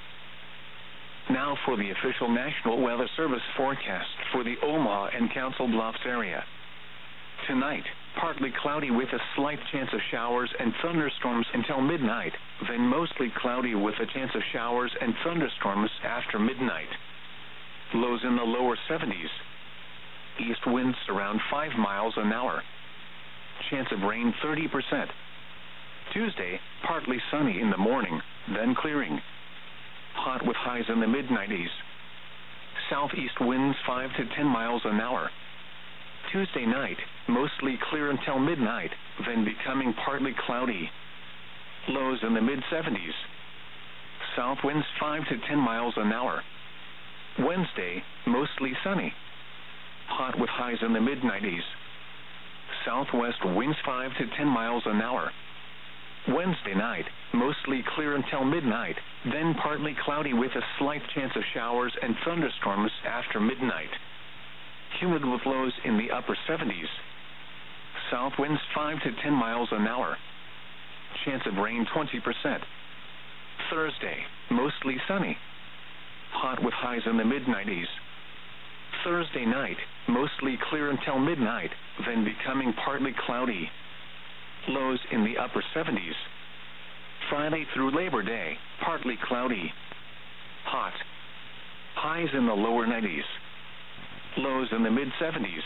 Now for the official National Weather Service forecast for the Omaha and Council Bluffs area. Tonight, partly cloudy with a slight chance of showers and thunderstorms until midnight, then mostly cloudy with a chance of showers and thunderstorms after midnight. Lows in the lower seventies. East winds around five miles an hour. Chance of rain thirty percent. Tuesday, partly sunny in the morning, then clearing. Hot with highs in the mid nineties. Southeast winds five to ten miles an hour. Tuesday night, mostly clear until midnight, then becoming partly cloudy. Lows in the mid seventies. South winds five to ten miles an hour. Wednesday, mostly sunny. Hot with highs in the mid nineties. Southwest winds five to ten miles an hour. Wednesday night, mostly clear until midnight, then partly cloudy with a slight chance of showers and thunderstorms after midnight. Humid with lows in the upper seventies. South winds five to ten miles an hour. Chance of rain twenty percent. Thursday, mostly sunny. Hot with highs in the mid nineties. Thursday night, mostly clear until midnight, then becoming partly cloudy. Lows in the upper seventies. Friday through Labor Day, partly cloudy. Hot. Highs in the lower nineties. Lows in the mid seventies.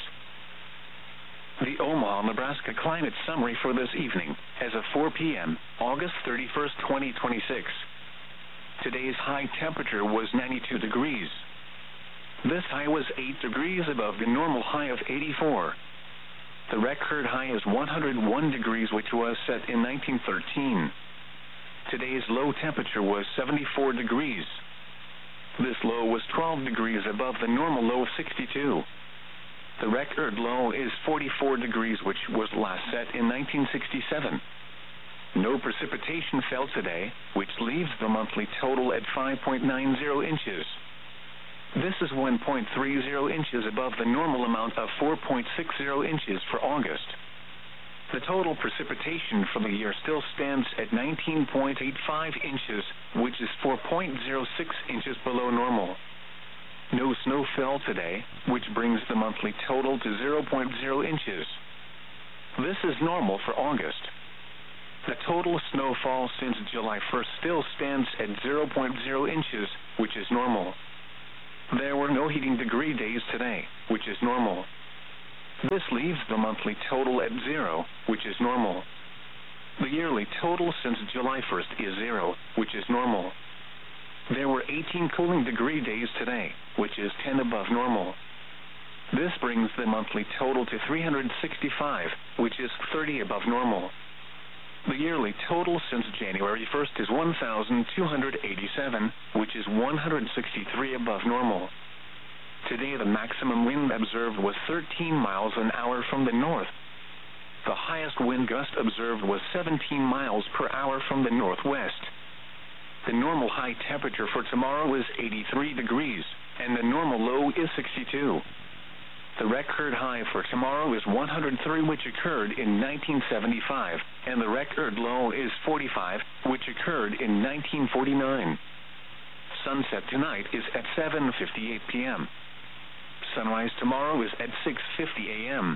The Omaha, Nebraska climate summary for this evening, as of four p.m., August thirty-first, twenty twenty-six. Today's high temperature was ninety-two degrees. This high was eight degrees above the normal high of eighty-four. The record high is one hundred one degrees, which was set in nineteen thirteen. Today's low temperature was seventy-four degrees. This low was twelve degrees above the normal low of sixty-two. The record low is forty-four degrees, which was last set in nineteen sixty-seven. No precipitation fell today, which leaves the monthly total at five point nine zero inches. This is one point three zero inches above the normal amount of four point six zero inches for August. The total precipitation for the year still stands at nineteen point eight five inches, which is four point zero six inches below normal. No snow fell today, which brings the monthly total to zero point zero inches. This is normal for August. The total snowfall since July first still stands at zero point zero inches, which is normal. There were no heating degree days today, which is normal. This leaves the monthly total at zero, which is normal. The yearly total since July first is zero, which is normal. There were eighteen cooling degree days today, which is ten above normal. This brings the monthly total to three hundred sixty-five, which is thirty above normal. The yearly total since January first is one thousand two hundred eighty-seven, which is one hundred sixty-three above normal. Today the maximum wind observed was thirteen miles an hour from the north. The highest wind gust observed was seventeen miles per hour from the northwest. The normal high temperature for tomorrow is eighty-three degrees, and the normal low is sixty-two. The record high for tomorrow is one hundred three, which occurred in nineteen seventy-five, and the record low is forty-five, which occurred in nineteen forty-nine. Sunset tonight is at seven fifty-eight p m Sunrise tomorrow is at six fifty a m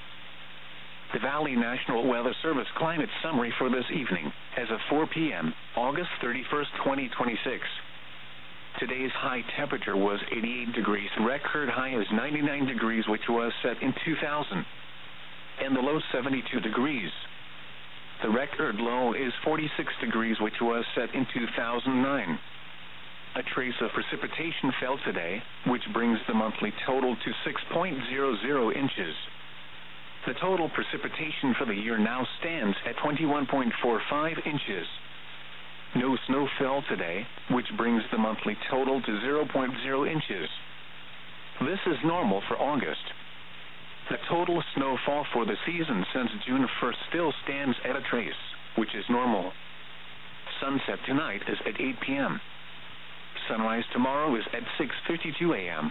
The Valley National Weather Service climate summary for this evening, as of four p m, August thirty-first, twenty twenty-six. Today's high temperature was eighty-eight degrees. Record high is ninety-nine degrees, which was set in two thousand. And the low seventy-two degrees. The record low is forty-six degrees, which was set in two thousand nine. A trace of precipitation fell today, which brings the monthly total to six point zero zero inches. The total precipitation for the year now stands at twenty-one point four five inches. No snow fell today, which brings the monthly total to zero point zero inches. This is normal for August. The total snowfall for the season since June first still stands at a trace, which is normal. Sunset tonight is at eight p m Sunrise tomorrow is at six fifty-two a m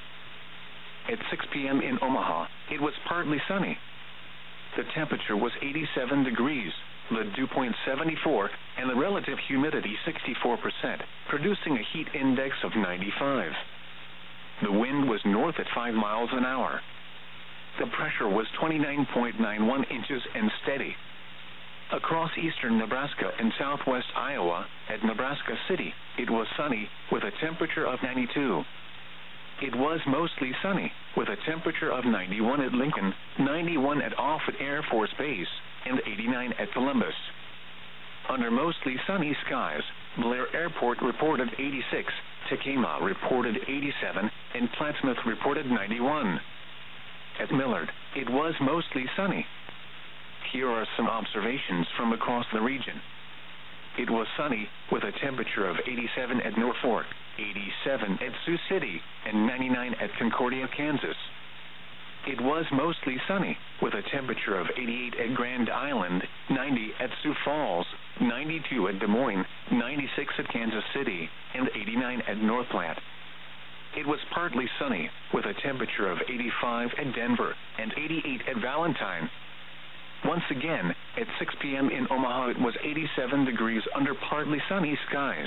At six p m in Omaha, it was partly sunny. The temperature was eighty-seven degrees, the dew point seventy-four, and the relative humidity sixty-four percent, producing a heat index of ninety-five. The wind was north at five miles an hour. The pressure was twenty-nine point nine one inches and steady. Across eastern Nebraska and southwest Iowa, at Nebraska City, it was sunny, with a temperature of ninety-two. It was mostly sunny, with a temperature of ninety-one at Lincoln, ninety-one at Offutt Air Force Base, and eighty-nine at Columbus. Under mostly sunny skies, Blair Airport reported eighty-six, Tekamah reported eighty-seven, and Plattsmouth reported ninety-one. At Millard, it was mostly sunny. Here are some observations from across the region. It was sunny, with a temperature of eighty-seven at Norfolk, eighty-seven at Sioux City, and ninety-nine at Concordia, Kansas. It was mostly sunny, with a temperature of eighty-eight at Grand Island, ninety at Sioux Falls, ninety-two at Des Moines, ninety-six at Kansas City, and eighty-nine at North Platte. It was partly sunny, with a temperature of eighty-five at Denver, and eighty-eight at Valentine. Once again, at six p m in Omaha, it was eighty-seven degrees under partly sunny skies.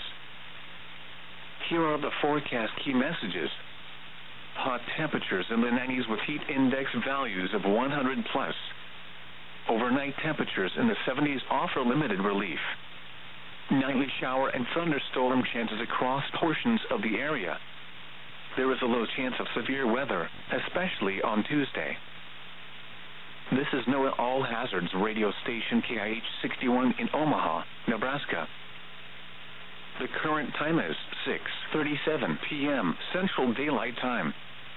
Here are the forecast key messages. Hot temperatures in the nineties with heat index values of one hundred plus. Overnight temperatures in the seventies offer limited relief. Nightly shower and thunderstorm chances across portions of the area. There is a low chance of severe weather, especially on Tuesday. This is NOAA All Hazards radio station K I H sixty-one in Omaha, Nebraska. The current time is six thirty-seven p m Central Daylight Time.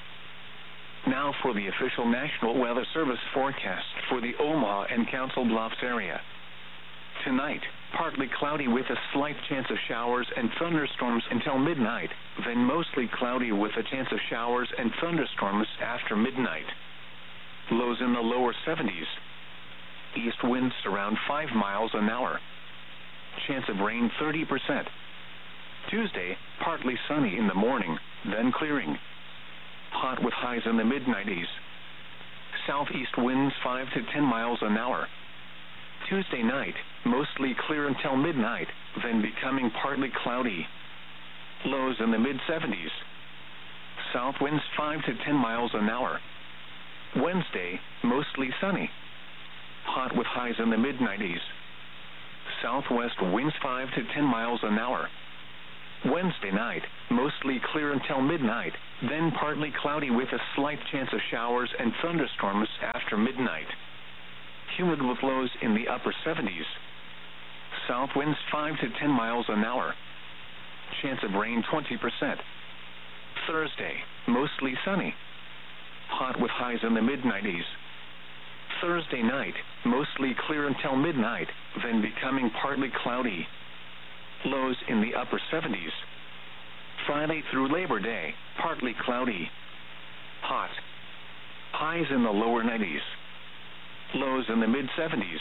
Now for the official National Weather Service forecast for the Omaha and Council Bluffs area. Tonight, partly cloudy with a slight chance of showers and thunderstorms until midnight, then mostly cloudy with a chance of showers and thunderstorms after midnight. Lows in the lower seventies. East winds around five miles an hour. Chance of rain thirty percent. Tuesday, partly sunny in the morning, then clearing. Hot with highs in the mid nineties. Southeast winds five to ten miles an hour. Tuesday night, mostly clear until midnight, then becoming partly cloudy. Lows in the mid seventies. South winds five to ten miles an hour. Wednesday, mostly sunny. hot with highs in the mid nineties. Southwest winds five to ten miles an hour. Wednesday night, mostly clear until midnight, then partly cloudy with a slight chance of showers and thunderstorms after midnight. Humid with lows in the upper seventies. South winds five to ten miles an hour. Chance of rain twenty percent. Thursday, mostly sunny. Hot with highs in the mid nineties. Thursday night, mostly clear until midnight, then becoming partly cloudy. Lows in the upper seventies. Friday through Labor Day, partly cloudy. Hot. Highs in the lower nineties. Lows in the mid seventies.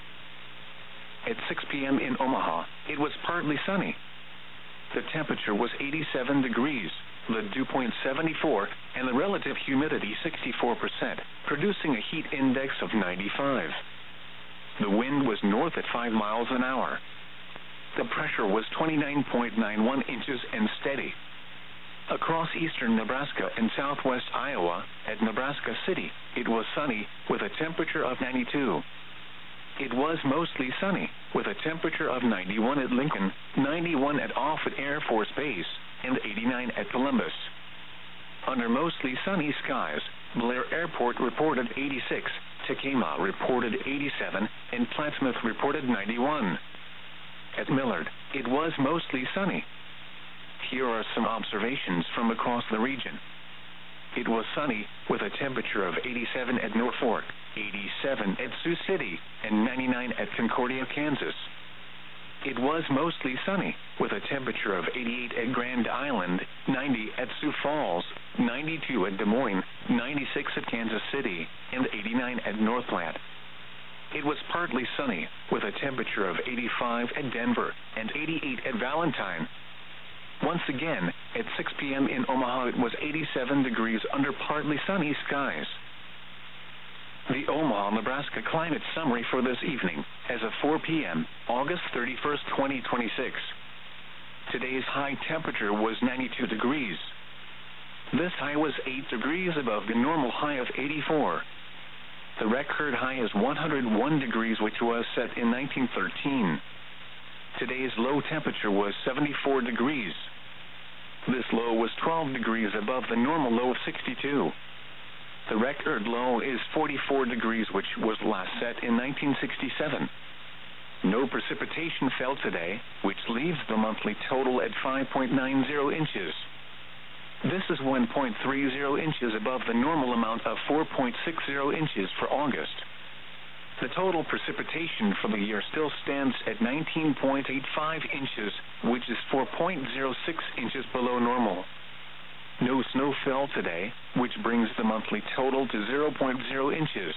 At six p.m. in Omaha, it was partly sunny. The temperature was eighty-seven degrees, the dew point seventy-four, and the relative humidity sixty-four percent, producing a heat index of ninety-five. The wind was north at five miles an hour. The pressure was twenty-nine point nine one inches and steady. Across eastern Nebraska and southwest Iowa, at Nebraska City, it was sunny, with a temperature of ninety-two. It was mostly sunny, with a temperature of ninety-one at Lincoln, ninety-one at Offutt Air Force Base, and eighty-nine at Columbus. Under mostly sunny skies, Blair Airport reported eighty-six, Tekamah reported eighty-seven, and Plattsmouth reported ninety-one. At Millard, it was mostly sunny. Here are some observations from across the region. It was sunny, with a temperature of eighty-seven at Norfolk, eighty-seven at Sioux City, and ninety-nine at Concordia, Kansas. It was mostly sunny, with a temperature of eighty-eight at Grand Island, ninety at Sioux Falls, ninety-two at Des Moines, ninety-six at Kansas City, and eighty-nine at North Platte. It was partly sunny, with a temperature of eighty-five at Denver and eighty-eight at Valentine. Once again, at six p.m. in Omaha, it was eighty-seven degrees under partly sunny skies. The Omaha, Nebraska climate summary for this evening, as of four p.m., August thirty-first, twenty twenty-six. Today's high temperature was ninety-two degrees. This high was eight degrees above the normal high of eighty-four. The record high is one hundred one degrees, which was set in nineteen thirteen. Today's low temperature was seventy-four degrees. This low was twelve degrees above the normal low of sixty-two. The record low is forty-four degrees, which was last set in nineteen sixty-seven. No precipitation fell today, which leaves the monthly total at five point nine zero inches. This is one point three zero inches above the normal amount of four point six zero inches for August. The total precipitation for the year still stands at nineteen point eight five inches, which is four point zero six inches below normal. No snow fell today, which brings the monthly total to zero point zero inches.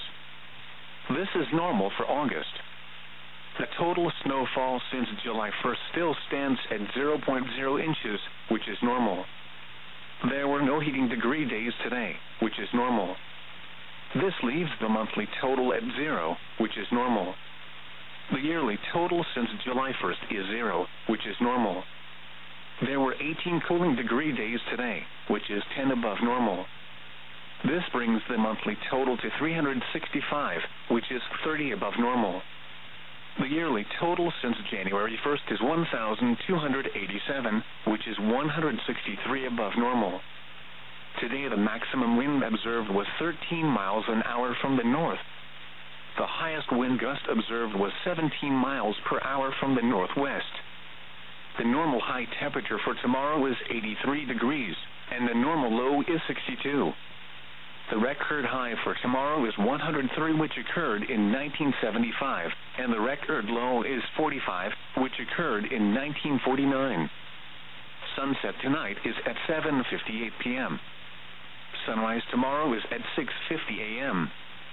This is normal for August. The total snowfall since July first still stands at zero point zero inches, which is normal. There were no heating degree days today, which is normal. This leaves the monthly total at zero, which is normal. The yearly total since July first is zero, which is normal. There were eighteen cooling degree days today, which is ten above normal. This brings the monthly total to three hundred sixty-five, which is thirty above normal. The yearly total since January first is one thousand two hundred eighty-seven, which is one hundred sixty-three above normal. Today the maximum wind observed was thirteen miles an hour from the north. The highest wind gust observed was seventeen miles per hour from the northwest. The normal high temperature for tomorrow is eighty-three degrees, and the normal low is sixty-two. The record high for tomorrow is one hundred three, which occurred in nineteen seventy-five, and the record low is forty-five, which occurred in nineteen forty-nine. Sunset tonight is at seven fifty-eight p.m. Sunrise tomorrow is at six fifty a.m.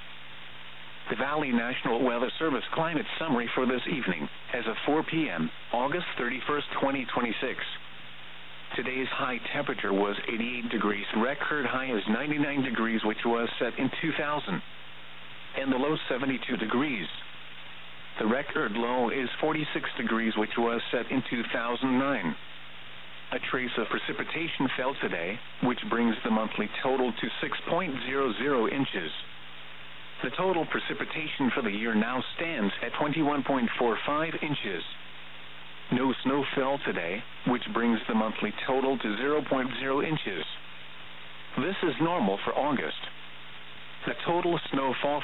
The Valley National Weather Service climate summary for this evening, as of four p.m., August thirty-first, twenty twenty-six. Today's high temperature was eighty-eight degrees. Record high is ninety-nine degrees, which was set in two thousand. And the low seventy-two degrees. The record low is forty-six degrees, which was set in two thousand nine. A trace of precipitation fell today, which brings the monthly total to six point zero zero inches. The total precipitation for the year now stands at twenty-one point four five inches. No snow fell today, which brings the monthly total to zero point zero inches. This is normal for August. The total snowfall